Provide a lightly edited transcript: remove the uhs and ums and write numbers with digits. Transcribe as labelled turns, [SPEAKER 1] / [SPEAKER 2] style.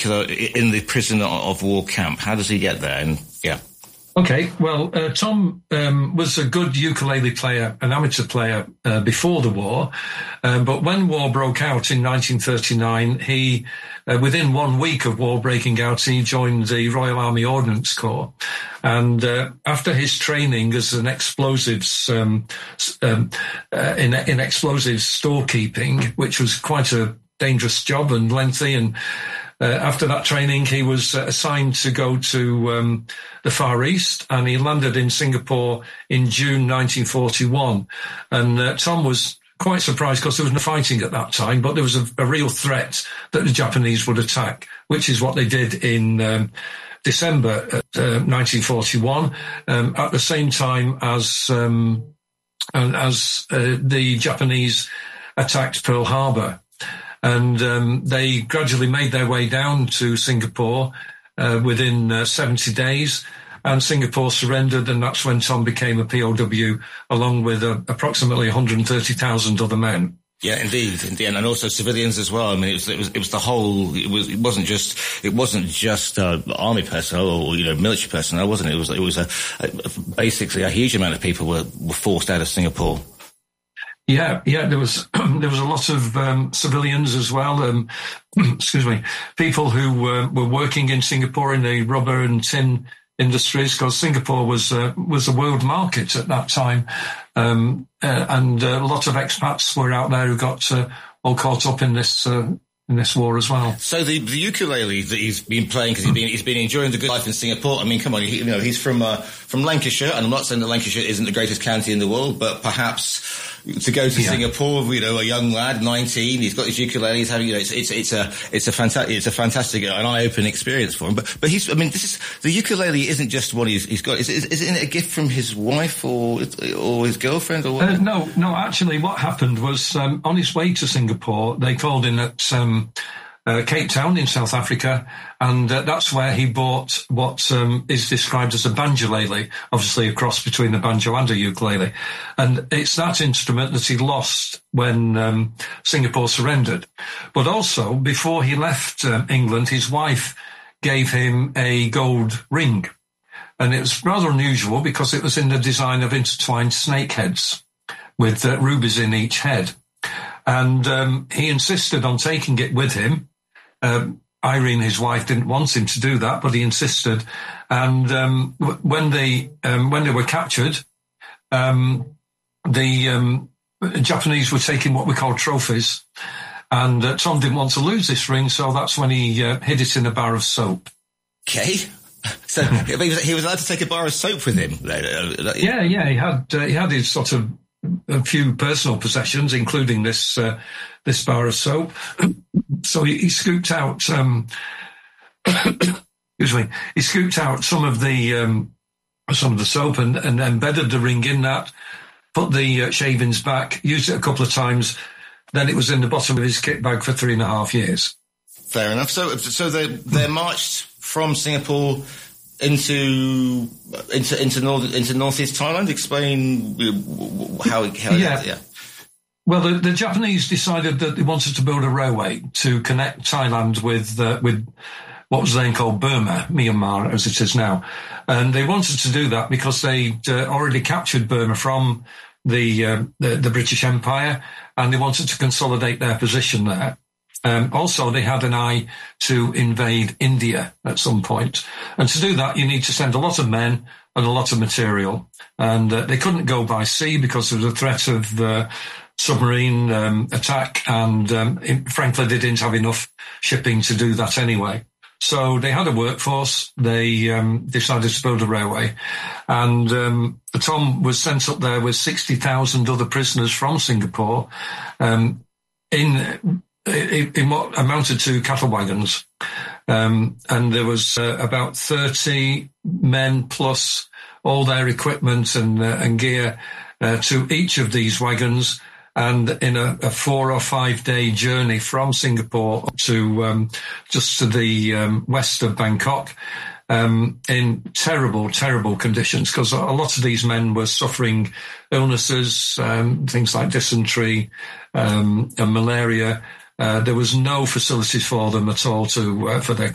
[SPEAKER 1] particular in the prisoner of war camp? How does he get there? And yeah.
[SPEAKER 2] Okay, well, Tom was a good ukulele player, an amateur player before the war, but when war broke out in 1939, he, within 1 week of war breaking out, he joined the Royal Army Ordnance Corps, and after his training as an explosives in explosives storekeeping, which was quite a dangerous job and lengthy, and after that training, he was assigned to go to the Far East, and he landed in Singapore in June 1941. And Tom was quite surprised because there was no fighting at that time, but there was a real threat that the Japanese would attack, which is what they did in December 1941, at the same time as the Japanese attacked Pearl Harbor. And they gradually made their way down to Singapore within 70 days, and Singapore surrendered, and that's when Tom became a POW, along with approximately 130,000 other men.
[SPEAKER 1] Yeah, indeed, and also civilians as well. I mean, it was the whole. It wasn't just army personnel or military personnel, wasn't it? It was basically a huge amount of people were forced out of Singapore.
[SPEAKER 2] Yeah, there was a lot of civilians as well. Excuse me, people who were working in Singapore in the rubber and tin industries, because Singapore was a world market at that time, and a lot of expats were out there who got all caught up in this war as well.
[SPEAKER 1] So the ukulele that he's been playing, because he's been enjoying the good life in Singapore. I mean, come on, he's from Lancashire, and I'm not saying that Lancashire isn't the greatest county in the world, but perhaps to go to Singapore, a young lad, 19, he's got his ukulele, he's having, it's a fantastic, an eye-opening experience for him. But the ukulele isn't just one he's got. Is it a gift from his wife or his girlfriend or what?
[SPEAKER 2] No, actually what happened was, on his way to Singapore, they called in at, Cape Town in South Africa, and that's where he bought what is described as a banjolele, obviously a cross between the banjo and a ukulele. And it's that instrument that he lost when Singapore surrendered. But also, before he left England, his wife gave him a gold ring. And it was rather unusual because it was in the design of intertwined snake heads with rubies in each head. And he insisted on taking it with him. Irene, his wife, didn't want him to do that, but he insisted. And when they were captured, the Japanese were taking what we call trophies, and Tom didn't want to lose this ring, so that's when he hid it in a bar of soap.
[SPEAKER 1] Okay. So he was allowed to take a bar of soap with him.
[SPEAKER 2] Yeah. He had his sort of a few personal possessions, including this bar of soap. So he scooped out, he scooped out some of the soap and embedded the ring in that, put the shavings back, used it a couple of times. Then it was in the bottom of his kit bag for 3.5 years.
[SPEAKER 1] Fair enough. So they marched from Singapore into northeast Thailand. Explain how. Yeah.
[SPEAKER 2] Well, the Japanese decided that they wanted to build a railway to connect Thailand with what was then called Burma, Myanmar, as it is now. And they wanted to do that because they'd already captured Burma from the British Empire, and they wanted to consolidate their position there. Also, they had an eye to invade India at some point. And to do that, you need to send a lot of men and a lot of material. And they couldn't go by sea because there was a threat of submarine attack, and frankly, they didn't have enough shipping to do that anyway. So they had a workforce. They decided to build a railway, and Tom was sent up there with 60,000 other prisoners from Singapore in what amounted to cattle wagons, and there was about 30 men plus all their equipment and gear to each of these wagons. And in a 4 or 5 day journey from Singapore to just to the west of Bangkok, in terrible, terrible conditions, because a lot of these men were suffering illnesses, things like dysentery and malaria. There was no facilities for them at all for their